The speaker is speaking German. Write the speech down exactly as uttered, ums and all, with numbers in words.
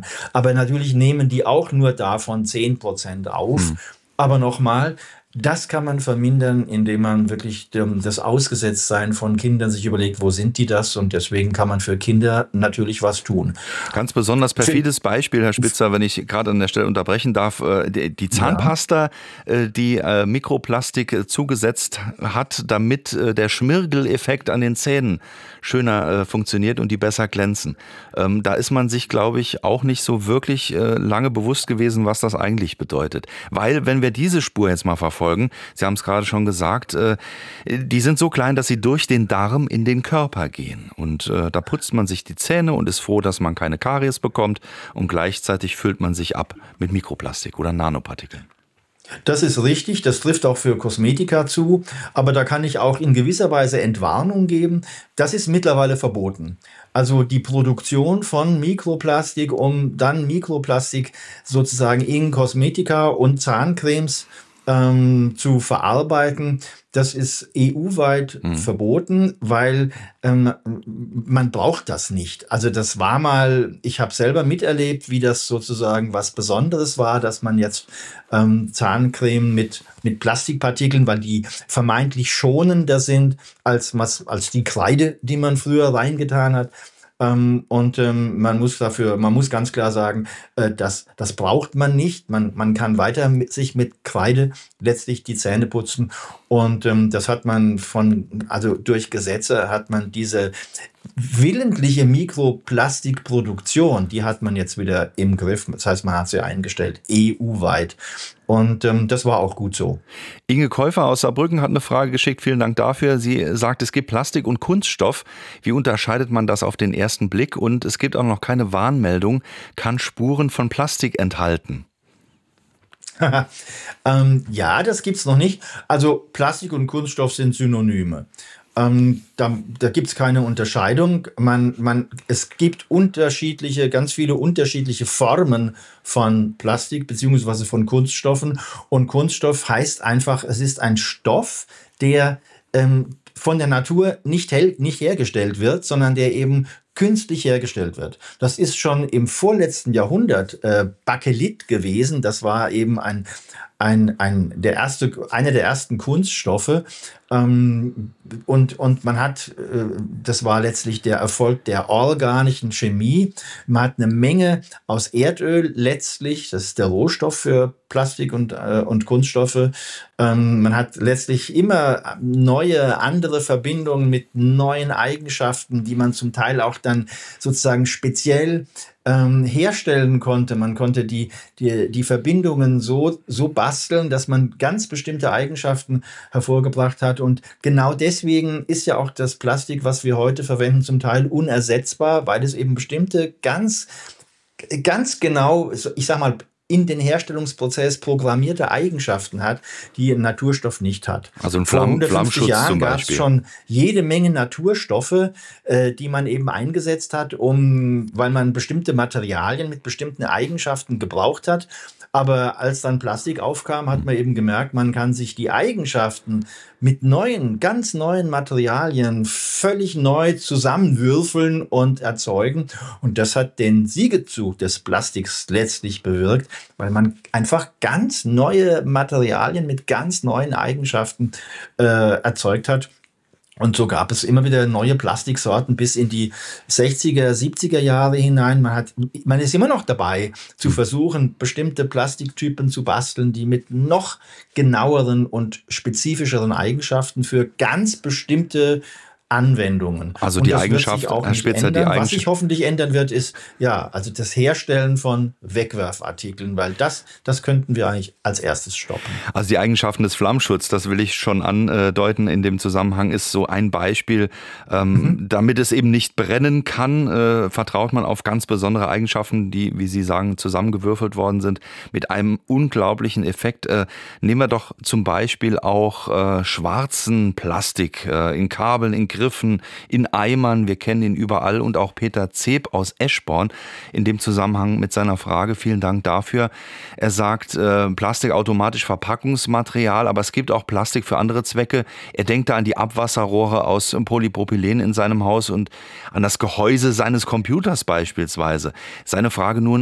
Aber natürlich nehmen die auch nur davon zehn Prozent auf. Hm. Aber nochmal, das kann man vermindern, indem man wirklich das Ausgesetztsein von Kindern sich überlegt, wo sind die das? Und deswegen kann man für Kinder natürlich was tun. Ganz besonders perfides Beispiel, Herr Spitzer, wenn ich gerade an der Stelle unterbrechen darf. Die Zahnpasta, ja. die Mikroplastik zugesetzt hat, damit der Schmirgeleffekt an den Zähnen schöner funktioniert und die besser glänzen. Da ist man sich, glaube ich, auch nicht so wirklich lange bewusst gewesen, was das eigentlich bedeutet. Weil, wenn wir diese Spur jetzt mal verfolgen, Sie haben es gerade schon gesagt, die sind so klein, dass sie durch den Darm in den Körper gehen. Und da putzt man sich die Zähne und ist froh, dass man keine Karies bekommt. Und gleichzeitig füllt man sich ab mit Mikroplastik oder Nanopartikeln. Das ist richtig, das trifft auch für Kosmetika zu, aber da kann ich auch in gewisser Weise Entwarnung geben. Das ist mittlerweile verboten. Also die Produktion von Mikroplastik, um dann Mikroplastik sozusagen in Kosmetika und Zahncremes ähm, zu verarbeiten, das ist E U-weit mhm. verboten, weil ähm, man braucht das nicht. Also das war mal, ich habe selber miterlebt, wie das sozusagen was Besonderes war, dass man jetzt ähm, Zahncreme mit, mit Plastikpartikeln, weil die vermeintlich schonender sind als, als die Kreide, die man früher reingetan hat. Ähm, und ähm, man muss dafür, man muss ganz klar sagen, äh, das, das braucht man nicht. Man, man kann weiter mit sich mit Kreide letztlich die Zähne putzen. Und ähm, das hat man von, also durch Gesetze hat man diese willentliche Mikroplastikproduktion, die hat man jetzt wieder im Griff. Das heißt, man hat sie eingestellt, E U-weit. Und ähm, das war auch gut so. Inge Käufer aus Saarbrücken hat eine Frage geschickt. Vielen Dank dafür. Sie sagt, es gibt Plastik und Kunststoff. Wie unterscheidet man das auf den ersten Blick? Und es gibt auch noch keine Warnmeldung. Kann Spuren von Plastik enthalten? ähm, ja, das gibt's noch nicht. Also Plastik und Kunststoff sind Synonyme. Ähm, da da gibt es keine Unterscheidung. Man, man, es gibt unterschiedliche, ganz viele unterschiedliche Formen von Plastik beziehungsweise von Kunststoffen. Und Kunststoff heißt einfach, es ist ein Stoff, der ähm, von der Natur nicht, hell, nicht hergestellt wird, sondern der eben künstlich hergestellt wird. Das ist schon im vorletzten Jahrhundert äh, Bakelit gewesen. Das war eben ein Ein, ein, der erste, einer der ersten Kunststoffe. Ähm, und, und man hat, äh, das war letztlich der Erfolg der organischen Chemie. Man hat eine Menge aus Erdöl letztlich, das ist der Rohstoff für Plastik und, äh, und Kunststoffe. Ähm, man hat letztlich immer neue, andere Verbindungen mit neuen Eigenschaften, die man zum Teil auch dann sozusagen speziell Ähm, herstellen konnte. Man konnte die, die, die Verbindungen so, so basteln, dass man ganz bestimmte Eigenschaften hervorgebracht hat. Und genau deswegen ist ja auch das Plastik, was wir heute verwenden, zum Teil unersetzbar, weil es eben bestimmte ganz, ganz genau, ich sag mal, in den Herstellungsprozess programmierte Eigenschaften hat, die ein Naturstoff nicht hat. Also ein Flamm, Flammschutz Jahren zum gab es schon jede Menge Naturstoffe, äh, die man eben eingesetzt hat, um, weil man bestimmte Materialien mit bestimmten Eigenschaften gebraucht hat. Aber als dann Plastik aufkam, hat man eben gemerkt, man kann sich die Eigenschaften mit neuen, ganz neuen Materialien völlig neu zusammenwürfeln und erzeugen. Und das hat den Siegezug des Plastiks letztlich bewirkt, weil man einfach ganz neue Materialien mit ganz neuen Eigenschaften äh, erzeugt hat. Und so gab es immer wieder neue Plastiksorten bis in die sechziger, siebziger Jahre hinein. Man hat, man ist immer noch dabei, zu versuchen, bestimmte Plastiktypen zu basteln, die mit noch genaueren und spezifischeren Eigenschaften für ganz bestimmte Anwendungen. Also die Eigenschaft, Herr Spitzer, die Eigenschaft. Was sich hoffentlich ändern wird, ist ja, also das Herstellen von Wegwerfartikeln, weil das, das könnten wir eigentlich als erstes stoppen. Also die Eigenschaften des Flammschutzes, das will ich schon andeuten in dem Zusammenhang, ist so ein Beispiel. Ähm, mhm. Damit es eben nicht brennen kann, äh, vertraut man auf ganz besondere Eigenschaften, die, wie Sie sagen, zusammengewürfelt worden sind, mit einem unglaublichen Effekt. Äh, nehmen wir doch zum Beispiel auch äh, schwarzen Plastik äh, in Kabeln, in Griffen, in Eimern, wir kennen ihn überall, und auch Peter Zeb aus Eschborn in dem Zusammenhang mit seiner Frage, vielen Dank dafür. Er sagt, äh, Plastik automatisch Verpackungsmaterial, aber es gibt auch Plastik für andere Zwecke. Er denkt da an die Abwasserrohre aus Polypropylen in seinem Haus und an das Gehäuse seines Computers beispielsweise. Seine Frage nun,